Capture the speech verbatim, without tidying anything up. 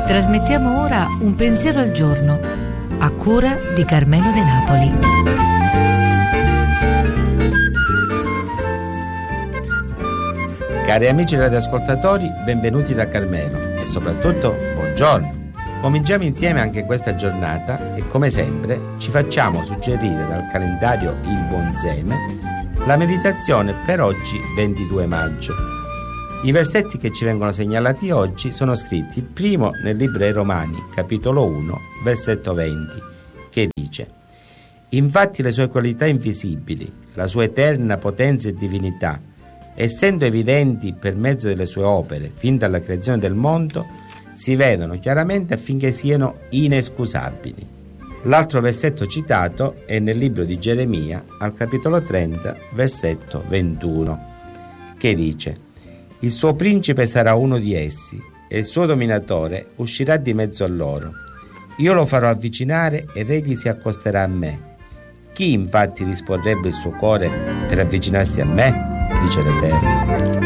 Trasmettiamo ora un pensiero al giorno, a cura di Carmelo De Napoli. Cari amici radioascoltatori, benvenuti da Carmelo e soprattutto buongiorno. Cominciamo insieme anche questa giornata e come sempre ci facciamo suggerire dal calendario Il Buon Seme la meditazione per oggi ventidue maggio. I versetti che ci vengono segnalati oggi sono scritti il primo nel libro ai Romani, capitolo uno, versetto venti, che dice: Infatti le sue qualità invisibili, la sua eterna potenza e divinità, essendo evidenti per mezzo delle sue opere fin dalla creazione del mondo, si vedono chiaramente affinché siano inescusabili. L'altro versetto citato è nel libro di Geremia, al capitolo trenta, versetto ventuno, che dice: Il suo principe sarà uno di essi, e il suo dominatore uscirà di mezzo a loro. Io lo farò avvicinare ed egli si accosterà a me. Chi infatti disporrebbe il suo cuore per avvicinarsi a me? Dice l'Eterno.